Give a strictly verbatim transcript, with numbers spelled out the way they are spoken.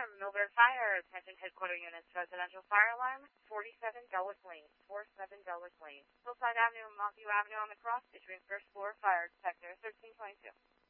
alarm, Millburn Fire. Attention headquarter units, residential fire alarm, forty-seven Dulles Lane, forty-seven Dulles Lane. Hillside Avenue and Montview Avenue on the cross, between first floor, fire detector, thirteen twenty-two.